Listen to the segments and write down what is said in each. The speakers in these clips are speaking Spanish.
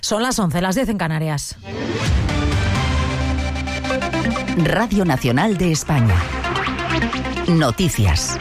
Son las 11, las 10 en Canarias. Radio Nacional de España. Noticias.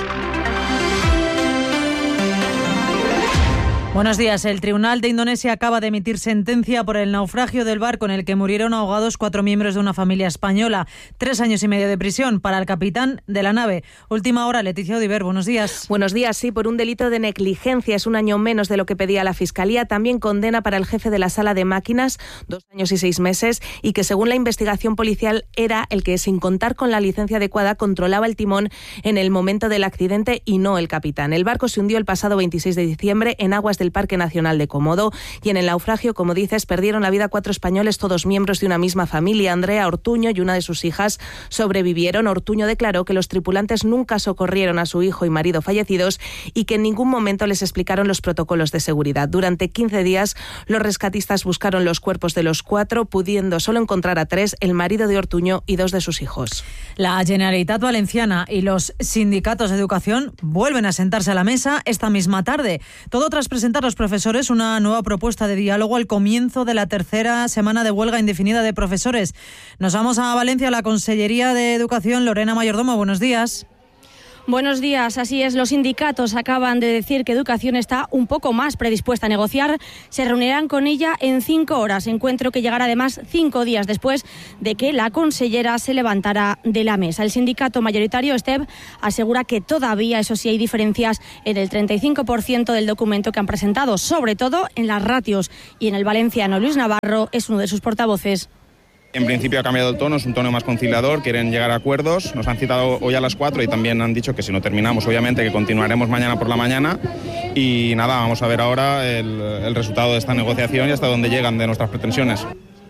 Buenos días. El Tribunal de Indonesia acaba de emitir sentencia por el naufragio del barco en el que murieron ahogados 4 miembros de una familia española. 3 años y medio de prisión para el capitán de la nave. Última hora, Leticia Odiver, buenos días. Buenos días, sí, por un delito de negligencia. Es 1 año menos de lo que pedía la Fiscalía. También condena para el jefe de la sala de máquinas 2 años y 6 meses y que según la investigación policial era el que, sin contar con la licencia adecuada, controlaba el timón en el momento del accidente y no el capitán. El barco se hundió el pasado 26 de diciembre en aguas del Parque Nacional de Komodo y en el naufragio, como dices, perdieron la vida 4 españoles, todos miembros de una misma familia. Andrea Ortuño y una de sus hijas sobrevivieron. Ortuño declaró que los tripulantes nunca socorrieron a su hijo y marido fallecidos y que en ningún momento les explicaron los protocolos de seguridad. Durante 15 días los rescatistas buscaron los cuerpos de los 4, pudiendo solo encontrar a 3, el marido de Ortuño y 2 de sus hijos. La Generalitat Valenciana y los sindicatos de educación vuelven a sentarse a la mesa esta misma tarde. Todo tras presentar a los profesores una nueva propuesta de diálogo al comienzo de la 3ª semana de huelga indefinida de profesores. Nos vamos a Valencia, a la Consellería de Educación. Lorena Mayordomo, buenos días. Buenos días, así es. Los sindicatos acaban de decir que Educación está un poco más predispuesta a negociar. Se reunirán con ella en 5 horas, encuentro que llegará además 5 días después de que la consellera se levantara de la mesa. El sindicato mayoritario, STEB, asegura que todavía, eso sí, hay diferencias en el 35% del documento que han presentado, sobre todo en las ratios. Y en el valenciano, Luis Navarro es uno de sus portavoces. En principio ha cambiado el tono, es un tono más conciliador, quieren llegar a acuerdos. Nos han citado hoy a las 4 y también han dicho que si no terminamos, obviamente, que continuaremos mañana por la mañana. Y nada, vamos a ver ahora el resultado de esta negociación y hasta dónde llegan de nuestras pretensiones.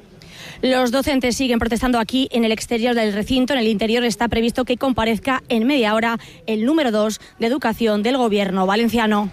Los docentes siguen protestando aquí en el exterior del recinto. En el interior está previsto que comparezca en media hora el número 2 de Educación del Gobierno valenciano.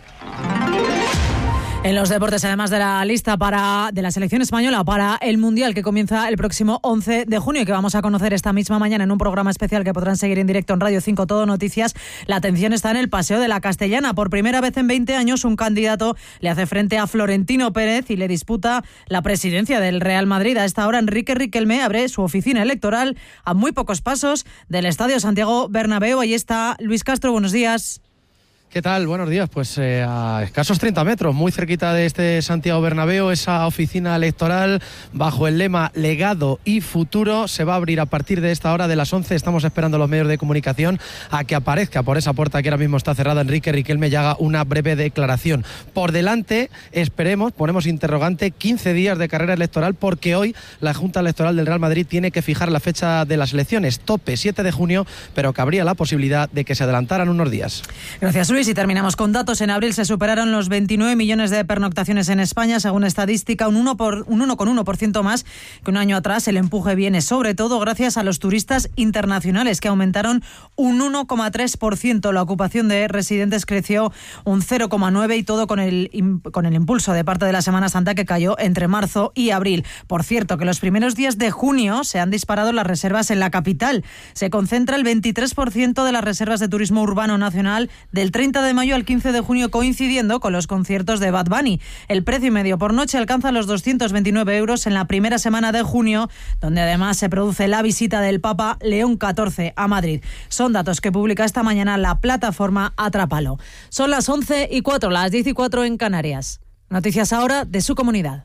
En los deportes, además de la lista de la selección española para el Mundial que comienza el próximo 11 de junio y que vamos a conocer esta misma mañana en un programa especial que podrán seguir en directo en Radio 5 Todo Noticias, la atención está en el Paseo de la Castellana. Por primera vez en 20 años un candidato le hace frente a Florentino Pérez y le disputa la presidencia del Real Madrid. A esta hora Enrique Riquelme abre su oficina electoral a muy pocos pasos del Estadio Santiago Bernabéu. Ahí está Luis Castro, buenos días. ¿Qué tal? Buenos días. Pues a escasos 30 metros, muy cerquita de este Santiago Bernabéu, esa oficina electoral bajo el lema Legado y Futuro se va a abrir a partir de esta hora de las 11. Estamos esperando a los medios de comunicación a que aparezca por esa puerta que ahora mismo está cerrada Enrique Riquelme y haga una breve declaración. Por delante, esperemos, ponemos interrogante, 15 días de carrera electoral porque hoy la Junta Electoral del Real Madrid tiene que fijar la fecha de las elecciones, tope 7 de junio, pero cabría la posibilidad de que se adelantaran unos días. Gracias, Luis. Y terminamos con datos. En abril se superaron los 29 millones de pernoctaciones en España, según estadística, un 1,1% más que un año atrás. El empuje viene sobre todo gracias a los turistas internacionales, que aumentaron un 1,3%. La ocupación de residentes creció un 0,9% y todo con el impulso de parte de la Semana Santa, que cayó entre marzo y abril. Por cierto, que los primeros días de junio se han disparado las reservas en la capital. Se concentra el 23% de las reservas de turismo urbano nacional del 30 de mayo al 15 de junio, coincidiendo con los conciertos de Bad Bunny. El precio medio por noche alcanza los 229 euros en la primera semana de junio, donde además se produce la visita del Papa León XIV a Madrid. Son datos que publica esta mañana la plataforma Atrápalo. Son las 11:04, las 10:04 en Canarias. Noticias ahora de su comunidad.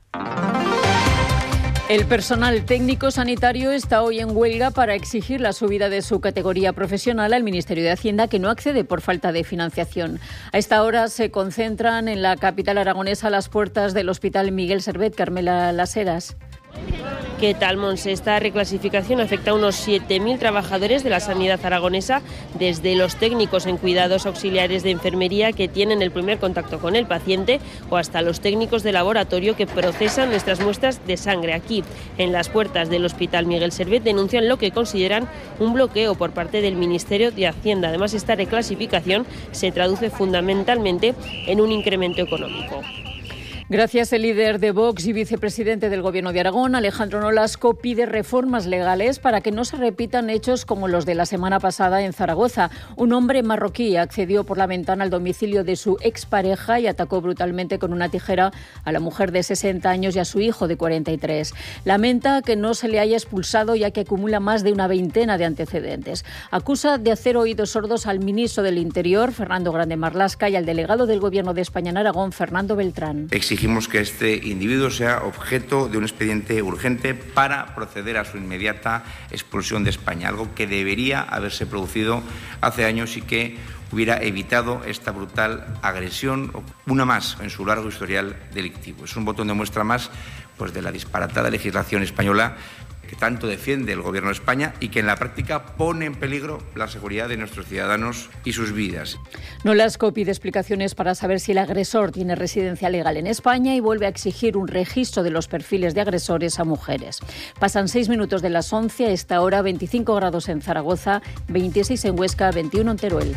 El personal técnico sanitario está hoy en huelga para exigir la subida de su categoría profesional al Ministerio de Hacienda, que no accede por falta de financiación. A esta hora se concentran en la capital aragonesa a las puertas del Hospital Miguel Servet. Carmela Las Heras. ¿Qué tal, Monse? Esta reclasificación afecta a unos 7.000 trabajadores de la sanidad aragonesa, desde los técnicos en cuidados auxiliares de enfermería que tienen el primer contacto con el paciente o hasta los técnicos de laboratorio que procesan nuestras muestras de sangre. Aquí, en las puertas del Hospital Miguel Servet, denuncian lo que consideran un bloqueo por parte del Ministerio de Hacienda. Además, esta reclasificación se traduce fundamentalmente en un incremento económico. Gracias. El líder de Vox y vicepresidente del Gobierno de Aragón, Alejandro Nolasco, pide reformas legales para que no se repitan hechos como los de la semana pasada en Zaragoza. Un hombre marroquí accedió por la ventana al domicilio de su expareja y atacó brutalmente con una tijera a la mujer de 60 años y a su hijo de 43. Lamenta que no se le haya expulsado, ya que acumula más de una veintena de antecedentes. Acusa de hacer oídos sordos al ministro del Interior, Fernando Grande Marlaska, y al delegado del Gobierno de España en Aragón, Fernando Beltrán. Exigimos que este individuo sea objeto de un expediente urgente para proceder a su inmediata expulsión de España, algo que debería haberse producido hace años y que hubiera evitado esta brutal agresión, una más en su largo historial delictivo. Es un botón de muestra más, pues, de la disparatada legislación española que tanto defiende el Gobierno de España y que en la práctica pone en peligro la seguridad de nuestros ciudadanos y sus vidas. Nolasco pide explicaciones para saber si el agresor tiene residencia legal en España y vuelve a exigir un registro de los perfiles de agresores a mujeres. Pasan 6 minutos de las 11, a esta hora 25 grados en Zaragoza, 26 en Huesca, 21 en Teruel.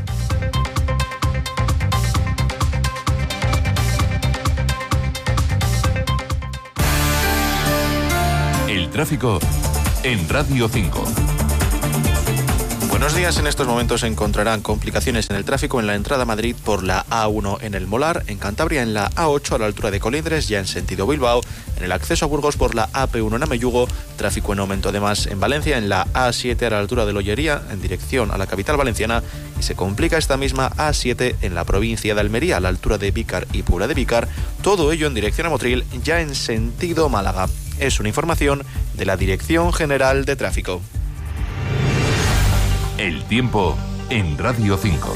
El tráfico en Radio 5. Buenos días. En estos momentos se encontrarán complicaciones en el tráfico en la entrada a Madrid por la A1 en el Molar, en Cantabria en la A8 a la altura de Colindres, ya en sentido Bilbao, en el acceso a Burgos por la AP1 en Amellugo, tráfico en aumento además en Valencia en la A7 a la altura de Lollería en dirección a la capital valenciana, y se complica esta misma A7 en la provincia de Almería a la altura de Vícar y Puebla de Vícar, todo ello en dirección a Motril, ya en sentido Málaga. Es una información de la Dirección General de Tráfico. El tiempo en Radio 5.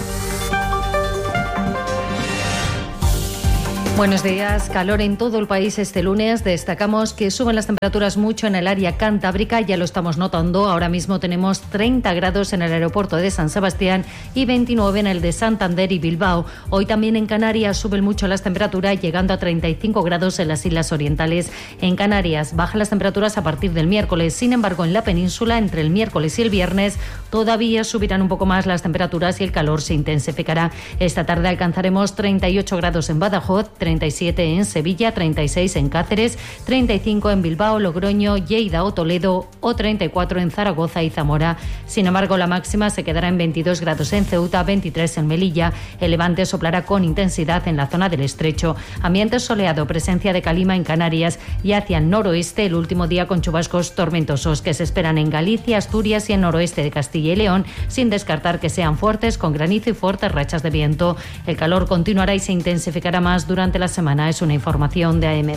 Buenos días. Calor en todo el país este lunes. Destacamos que suben las temperaturas mucho en el área cantábrica, ya lo estamos notando. Ahora mismo tenemos 30 grados en el aeropuerto de San Sebastián y 29 en el de Santander y Bilbao. Hoy también en Canarias suben mucho las temperaturas, llegando a 35 grados en las Islas Orientales. En Canarias bajan las temperaturas a partir del miércoles. Sin embargo, en la península, entre el miércoles y el viernes, todavía subirán un poco más las temperaturas y el calor se intensificará. Esta tarde alcanzaremos 38 grados en Badajoz, 37 en Sevilla, 36 en Cáceres, 35 en Bilbao, Logroño, Lleida o Toledo, o 34 en Zaragoza y Zamora. Sin embargo, la máxima se quedará en 22 grados en Ceuta, 23 en Melilla. El levante soplará con intensidad en la zona del Estrecho. Ambiente soleado, presencia de calima en Canarias, y hacia el noroeste el último día con chubascos tormentosos que se esperan en Galicia, Asturias y el noroeste de Castilla y León, sin descartar que sean fuertes, con granizo y fuertes rachas de viento. El calor continuará y se intensificará más durante la semana. Es una información de AEMET.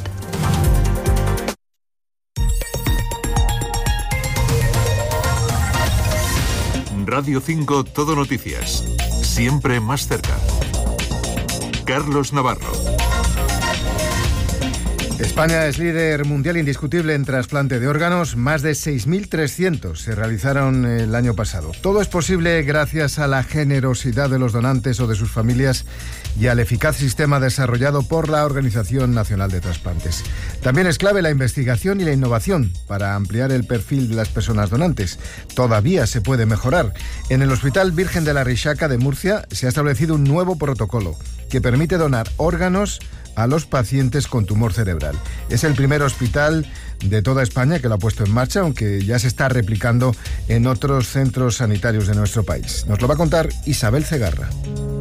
Radio 5 Todo Noticias. Siempre más cerca. Carlos Navarro. España es líder mundial indiscutible en trasplante de órganos. Más de 6.300 se realizaron el año pasado. Todo es posible gracias a la generosidad de los donantes o de sus familias y al eficaz sistema desarrollado por la Organización Nacional de Trasplantes. También es clave la investigación y la innovación para ampliar el perfil de las personas donantes. Todavía se puede mejorar. En el Hospital Virgen de la Rixaca de Murcia se ha establecido un nuevo protocolo que permite donar órganos a los pacientes con tumor cerebral. Es el primer hospital de toda España que lo ha puesto en marcha, aunque ya se está replicando en otros centros sanitarios de nuestro país. Nos lo va a contar Isabel Cegarra.